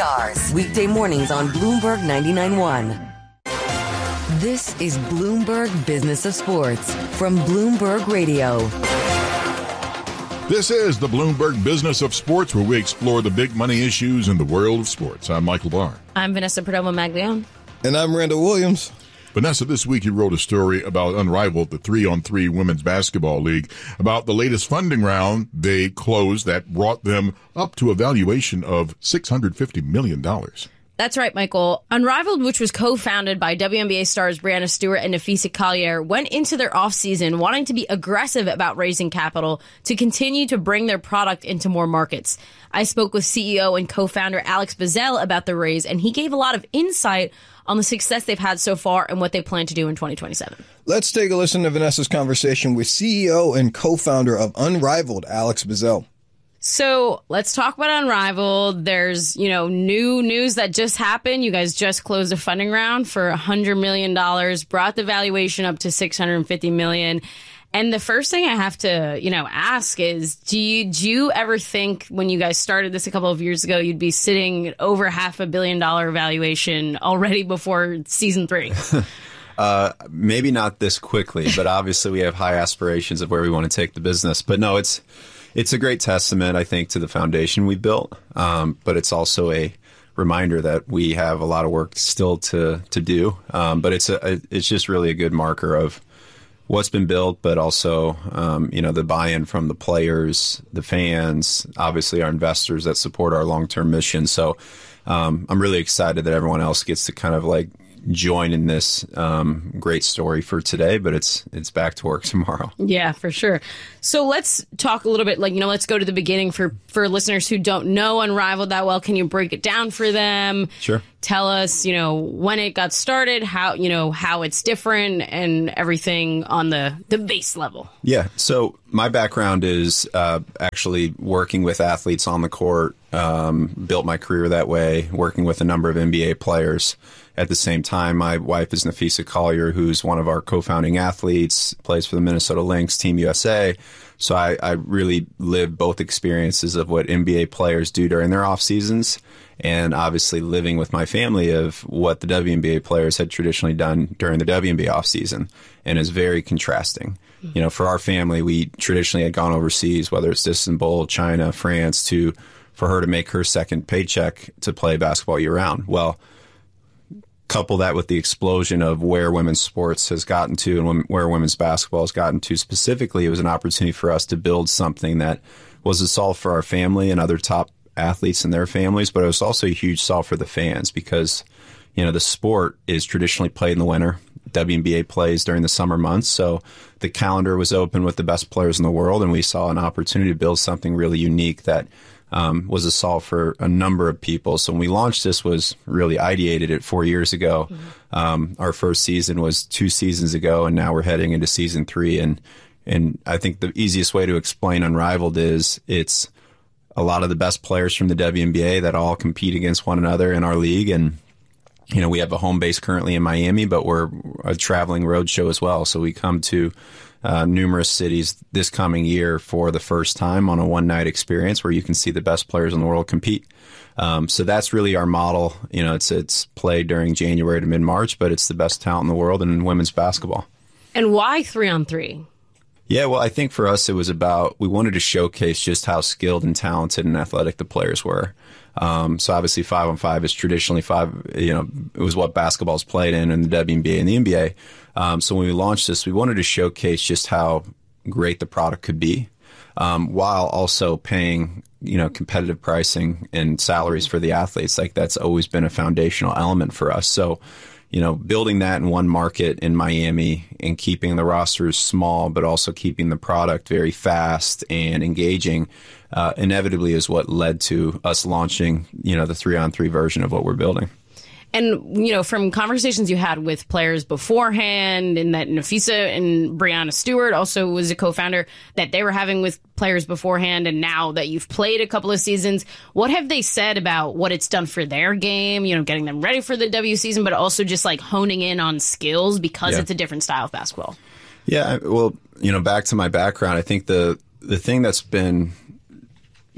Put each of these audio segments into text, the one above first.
Stars, weekday mornings on Bloomberg 99.1. This is Bloomberg Business of Sports from Bloomberg Radio. This is the Bloomberg Business of Sports, where we explore the big money issues in the world of sports. I'm Michael Barr. I'm Vanessa Perdomo-Maglione. And I'm Randall Williams. Vanessa, this week you wrote a story about Unrivaled, the 3-on-3 women's basketball league, about the latest funding round they closed that brought them up to a valuation of $650 million. That's right, Michael. Unrivaled, which was co-founded by WNBA stars Breanna Stewart and Napheesa Collier, went into their offseason wanting to be aggressive about raising capital to continue to bring their product into more markets. I spoke with CEO and co-founder Alex Bazell about the raise, and he gave a lot of insight on the success they've had so far and what they plan to do in 2027. Let's take a listen to Vanessa's conversation with CEO and co-founder of Unrivaled, Alex Bazell. So let's talk about Unrivaled. There's, new news that just happened. You guys just closed a funding round for $100 million, brought the valuation up to $650 million. And the first thing I have to, ask is, do you ever think when you guys started this a couple of years ago, you'd be sitting at over $500 million valuation already before season 3? Maybe not this quickly, but obviously we have high aspirations of where we want to take the business. But no, it's a great testament, I think, to the foundation we built. But it's also a reminder that we have a lot of work still to do. But it's just really a good marker of what's been built, but also, the buy-in from the players, the fans, obviously our investors that support our long-term mission. So I'm really excited that everyone else gets to kind of join in this great story for today, but it's back to work tomorrow. Yeah, for sure. So let's talk a little bit, let's go to the beginning for listeners who don't know Unrivaled that well. Can you break it down for them? Sure. Tell us, when it got started, how it's different and everything on the base level. Yeah. So my background is actually working with athletes on the court, built my career that way, working with a number of NBA players. At the same time, my wife is Napheesa Collier, who's one of our co-founding athletes, plays for the Minnesota Lynx, Team USA. So I really lived both experiences of what NBA players do during their off seasons, and obviously living with my family of what the WNBA players had traditionally done during the WNBA off season, and is very contrasting. For our family, we traditionally had gone overseas, whether it's Istanbul, China, France, for her to make her second paycheck to play basketball year round. Well, couple that with the explosion of where women's sports has gotten to and where women's basketball has gotten to specifically, it was an opportunity for us to build something that was a solve for our family and other top athletes and their families, but it was also a huge solve for the fans because, the sport is traditionally played in the winter. WNBA plays during the summer months, so the calendar was open with the best players in the world, and we saw an opportunity to build something really unique that was a solve for a number of people. So when we launched this, was really ideated it 4 years ago. Our first season was 2 seasons ago, and now we're heading into season 3. And I think the easiest way to explain Unrivaled is it's a lot of the best players from the WNBA that all compete against one another in our league. And, we have a home base currently in Miami, but we're a traveling road show as well. So we come to numerous cities this coming year for the first time on a one-night experience where you can see the best players in the world compete. So that's really our model. It's played during January to mid-March, but it's the best talent in the world in women's basketball. And why 3-on-3? Yeah, well, I think for us it was about, we wanted to showcase just how skilled and talented and athletic the players were. So obviously 5-on-5 is traditionally it was what basketball's played in the WNBA and the NBA. So when we launched this, we wanted to showcase just how great the product could be, while also paying, competitive pricing and salaries for the athletes. That's always been a foundational element for us. So, building that in one market in Miami and keeping the rosters small, but also keeping the product very fast and engaging, inevitably is what led to us launching, the 3-on-3 version of what we're building. And, from conversations you had with players beforehand, and that Napheesa and Breanna Stewart also was a co-founder, that they were having with players beforehand, and now that you've played a couple of seasons, what have they said about what it's done for their game, getting them ready for the W season, but also just honing in on skills because it's a different style of basketball? Yeah, well, back to my background, I think the thing that's been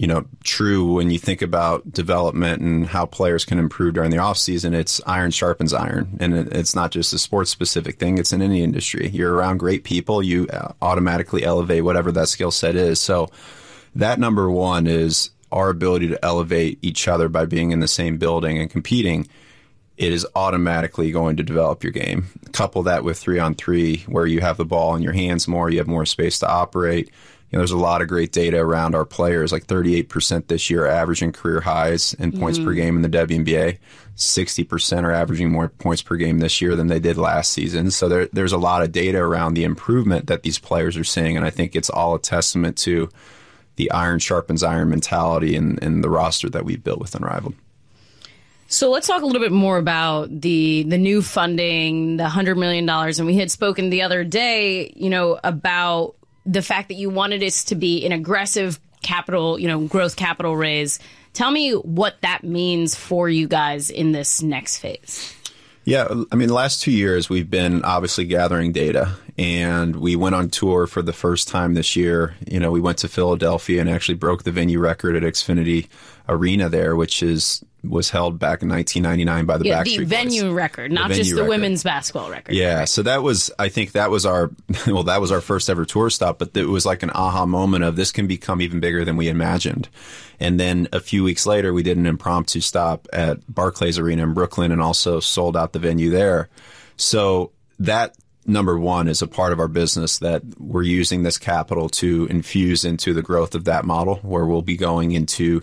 true when you think about development and how players can improve during the off season. It's iron sharpens iron, and it's not just a sports specific thing. It's in any industry. You're around great people, you automatically elevate whatever that skill set is. So that number one is our ability to elevate each other by being in the same building and competing. It is automatically going to develop your game. Couple that with 3-on-3, where you have the ball in your hands more, you have more space to operate. There's a lot of great data around our players, like 38% this year are averaging career highs in points per game in the WNBA. 60% are averaging more points per game this year than they did last season. So there's a lot of data around the improvement that these players are seeing, and I think it's all a testament to the iron sharpens iron mentality and the roster that we've built with Unrivaled. So let's talk a little bit more about the new funding, the $100 million. And we had spoken the other day, about the fact that you wanted this to be an aggressive capital, growth capital raise. Tell me what that means for you guys in this next phase. Yeah, I mean, the last 2 years, we've been obviously gathering data, and we went on tour for the first time this year. We went to Philadelphia and actually broke the venue record at Xfinity Arena there, which was held back in 1999 by the Backstreet Boys. The venue record, not just the women's basketball record. Yeah, right? So I think that was our first ever tour stop, but it was like an aha moment of this can become even bigger than we imagined. And then a few weeks later, we did an impromptu stop at Barclays Arena in Brooklyn and also sold out the venue there. So that, number one, is a part of our business that we're using this capital to infuse into the growth of that model, where we'll be going into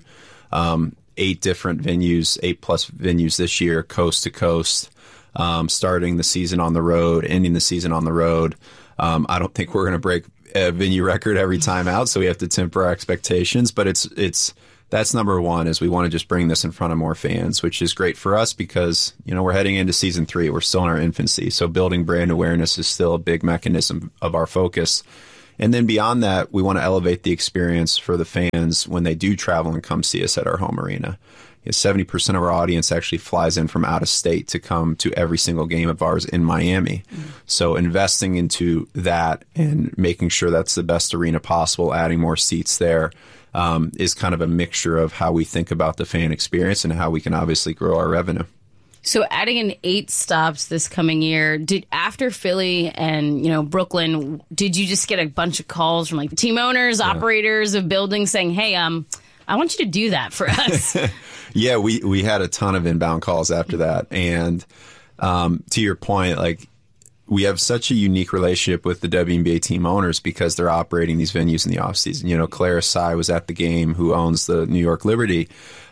8 different venues, 8+ venues this year, coast to coast, starting the season on the road, ending the season on the road. I don't think we're going to break a venue record every time out, so we have to temper our expectations. But that's number one, is we want to just bring this in front of more fans, which is great for us because, we're heading into season 3. We're still in our infancy. So building brand awareness is still a big mechanism of our focus. And then beyond that, we want to elevate the experience for the fans when they do travel and come see us at our home arena. 70% of our audience actually flies in from out of state to come to every single game of ours in Miami. So investing into that and making sure that's the best arena possible, adding more seats there, is kind of a mixture of how we think about the fan experience and how we can obviously grow our revenue. So adding in 8 stops this coming year, after Philly and, Brooklyn, did you just get a bunch of calls from like team owners, operators of buildings saying, hey, I want you to do that for us? Yeah, we had a ton of inbound calls after that. And to your point, like, we have such a unique relationship with the WNBA team owners because they're operating these venues in the offseason. Clara Tsai was at the game, who owns the New York Liberty.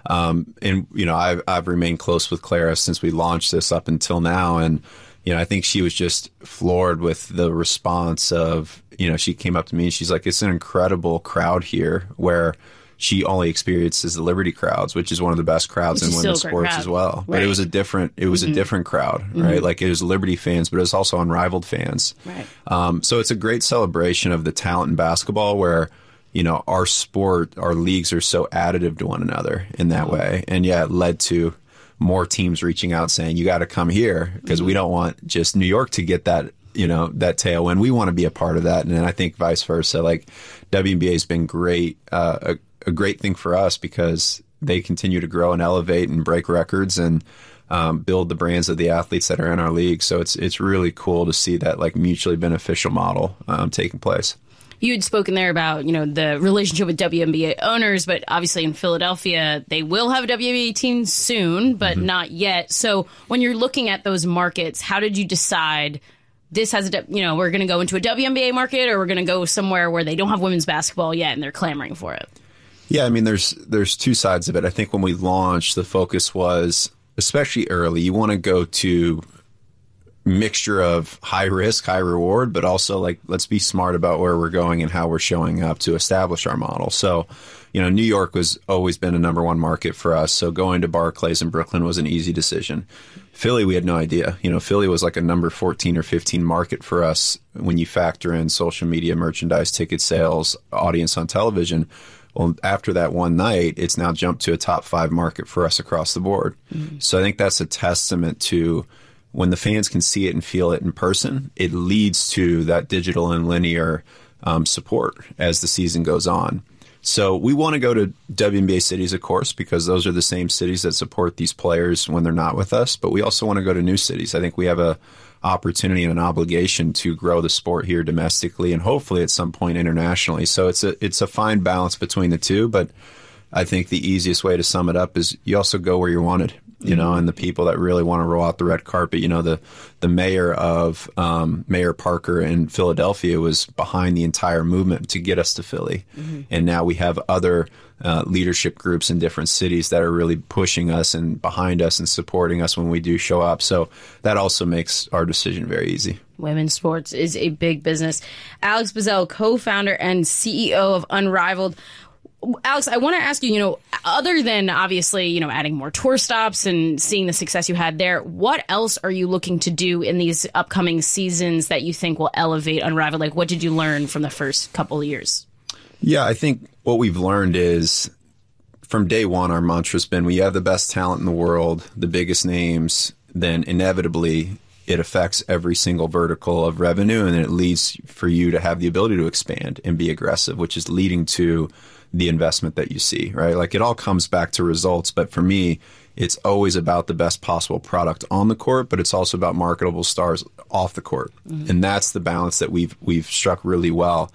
I've remained close with Clara since we launched this up until now. And, I think she was just floored with the response of, she came up to me and she's like, it's an incredible crowd here, where she only experiences the Liberty crowds, which is one of the best crowds in women's sports as well. Right. But it was a different crowd, right? Like, it was Liberty fans, but it was also Unrivaled fans. Right. So it's a great celebration of the talent in basketball, where, our sport, our leagues are so additive to one another in that way. And yeah, it led to more teams reaching out saying, you got to come here, because we don't want just New York to get that, that tailwind. We want to be a part of that. And then I think vice versa. Like, WNBA has been great, a great thing for us, because they continue to grow and elevate and break records and build the brands of the athletes that are in our league. So it's really cool to see that, like, mutually beneficial model taking place. You had spoken there about, the relationship with WNBA owners, but obviously in Philadelphia, they will have a WNBA team soon, but not yet. So when you're looking at those markets, how did you decide this has we're going to go into a WNBA market, or we're going to go somewhere where they don't have women's basketball yet and they're clamoring for it? Yeah, I mean, there's two sides of it. I think when we launched, the focus was, especially early, you want to go to mixture of high risk, high reward, but also, like, let's be smart about where we're going and how we're showing up to establish our model. So, New York was always been a number one market for us. So going to Barclays in Brooklyn was an easy decision. Philly, we had no idea. Philly was like a number 14 or 15 market for us when you factor in social media, merchandise, ticket sales, audience on television. Well, after that one night, it's now jumped to a top 5 market for us across the board. So I think that's a testament to, when the fans can see it and feel it in person, it leads to that digital and linear support as the season goes on. So we want to go to WNBA cities, of course, because those are the same cities that support these players when they're not with us. But we also want to go to new cities. I think we have a opportunity and an obligation to grow the sport here domestically and hopefully at some point internationally. So it's a fine balance between the two. But I think the easiest way to sum it up is you also go where you're wanted. And the people that really want to roll out the red carpet, the mayor of Mayor Parker in Philadelphia was behind the entire movement to get us to Philly. And now we have other leadership groups in different cities that are really pushing us and behind us and supporting us when we do show up. So that also makes our decision very easy. Women's sports is a big business. Alex Buzzell, co-founder and CEO of Unrivaled. Alex, I want to ask you, other than obviously, adding more tour stops and seeing the success you had there, what else are you looking to do in these upcoming seasons that you think will elevate Unrivaled? Like, what did you learn from the first couple of years? Yeah, I think what we've learned is from day one, our mantra's been we have the best talent in the world, the biggest names, then inevitably it affects every single vertical of revenue, and it leads for you to have the ability to expand and be aggressive, which is leading to the investment that you see, right? Like it all comes back to results. But for me, it's always about the best possible product on the court, but it's also about marketable stars off the court. And that's the balance that we've struck really well.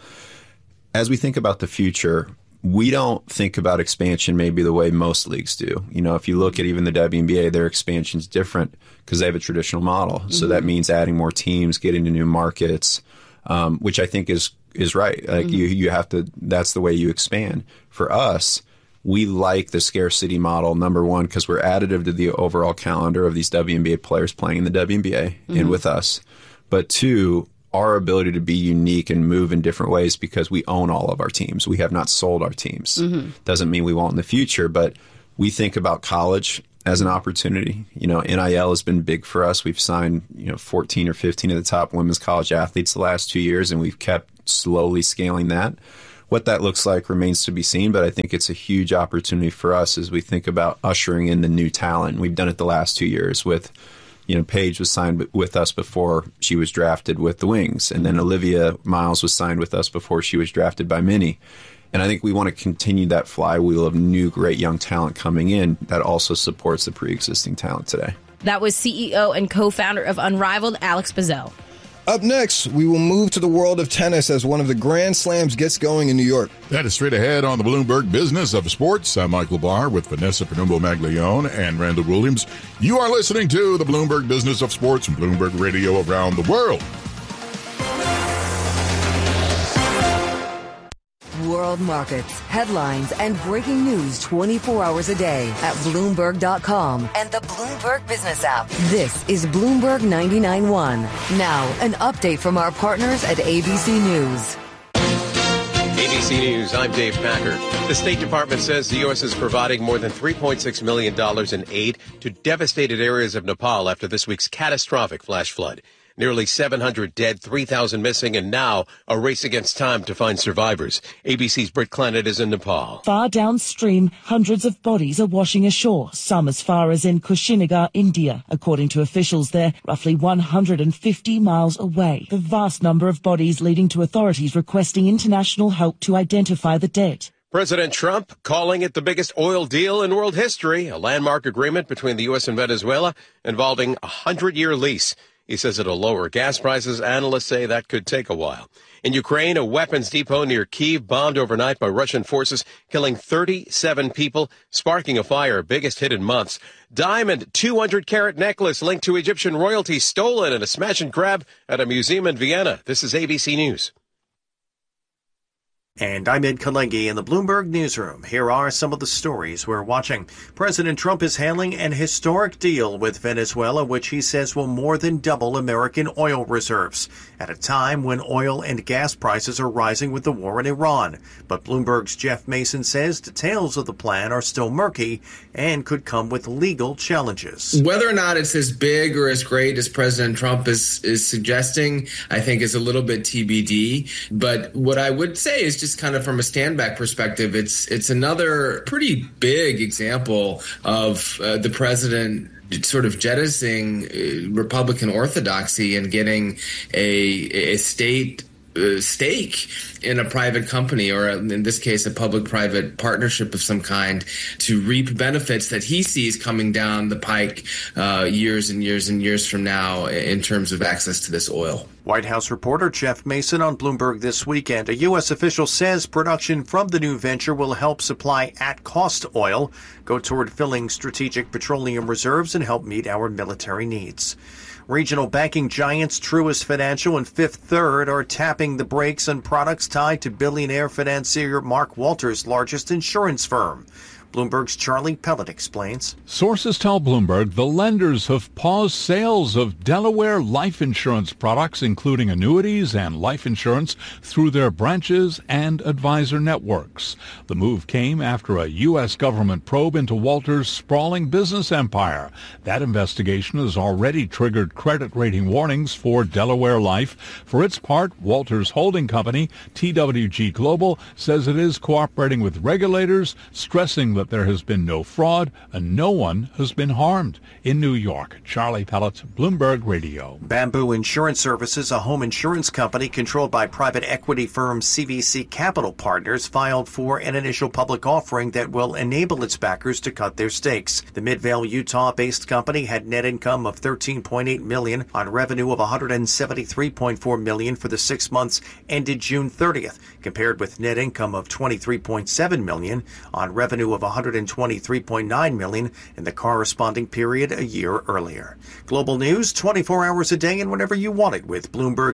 As we think about the future, we don't think about expansion maybe the way most leagues do. If you look at even the WNBA, their expansion's different because they have a traditional model. So that means adding more teams, getting to new markets, which I think is right. Like you have to, that's the way you expand. For us, we like the scarcity model, number one, because we're additive to the overall calendar of these WNBA players playing in the WNBA and with us. But two, our ability to be unique and move in different ways because we own all of our teams. We have not sold our teams. Doesn't mean we won't in the future, but we think about college as an opportunity. NIL has been big for us. We've signed, 14 or 15 of the top women's college athletes the last 2 years, and we've kept slowly scaling that. What that looks like remains to be seen, but I think it's a huge opportunity for us as we think about ushering in the new talent. We've done it the last 2 years with, Paige was signed with us before she was drafted with the Wings, and then Olivia Miles was signed with us before she was drafted by Minnie. And I think we want to continue that flywheel of new, great young talent coming in that also supports the pre-existing talent today. That was CEO and co-founder of Unrivaled, Alex Buzzell. Up next, we will move to the world of tennis as one of the Grand Slams gets going in New York. That is straight ahead on the Bloomberg Business of Sports. I'm Michael Barr with Vanessa Perumbo-Maglione and Randall Williams. You are listening to the Bloomberg Business of Sports and Bloomberg Radio around the world. World markets, headlines, and breaking news 24 hours a day at Bloomberg.com and the Bloomberg Business app. This is Bloomberg 99.1. Now, an update from our partners at ABC News. ABC News, I'm Dave Packer. The State Department says the U.S. is providing more than $3.6 million in aid to devastated areas of Nepal after this week's catastrophic flash flood. Nearly 700 dead, 3,000 missing, and now a race against time to find survivors. ABC's Britt Clennett is in Nepal. Far downstream, hundreds of bodies are washing ashore, some as far as in Kushinagar, India. According to officials there, roughly 150 miles away. The vast number of bodies leading to authorities requesting international help to identify the dead. President Trump calling it the biggest oil deal in world history, a landmark agreement between the U.S. and Venezuela involving a 100-year lease. He says it'll lower gas prices. Analysts say that could take a while. In Ukraine, a weapons depot near Kyiv bombed overnight by Russian forces, killing 37 people, sparking a fire, biggest hit in months. Diamond 200-carat necklace linked to Egyptian royalty stolen in a smash and grab at a museum in Vienna. This is ABC News. And I'm Ed Kalengi in the Bloomberg Newsroom. Here are some of the stories we're watching. President Trump is handling an historic deal with Venezuela, which he says will more than double American oil reserves at a time when oil and gas prices are rising with the war in Iran. But Bloomberg's Jeff Mason says details of the plan are still murky and could come with legal challenges. Whether or not it's as big or as great as President Trump is suggesting, I think is a little bit TBD. But what I would say is just kind of from a standback perspective, it's another pretty big example of the president sort of jettisoning Republican orthodoxy and getting a state stake in a private company, or in this case, a public-private partnership of some kind, to reap benefits that he sees coming down the pike years and years and years from now in terms of access to this oil. White House reporter Jeff Mason on Bloomberg This Weekend. A U.S. official says production from the new venture will help supply at-cost oil, go toward filling strategic petroleum reserves, and help meet our military needs. Regional banking giants Truist Financial and Fifth Third are tapping the brakes on products tied to billionaire financier Mark Walters' largest insurance firm. Bloomberg's Charlie Pellet explains. Sources tell Bloomberg the lenders have paused sales of Delaware life insurance products, including annuities and life insurance, through their branches and advisor networks. The move came after a U.S. government probe into Walters' sprawling business empire. That investigation has already triggered credit rating warnings for Delaware Life. For its part, Walters' holding company, TWG Global, says it is cooperating with regulators, stressing that there has been no fraud and no one has been harmed. In New York, Charlie Pellet, Bloomberg Radio. Bamboo Insurance Services, a home insurance company controlled by private equity firm CVC Capital Partners, filed for an initial public offering that will enable its backers to cut their stakes. The Midvale, Utah-based company had net income of $13.8 million on revenue of $173.4 million for the 6 months ended June 30th, compared with net income of $23.7 million on revenue of $123.9 million in the corresponding period a year earlier. Global news 24 hours a day and whenever you want it with Bloomberg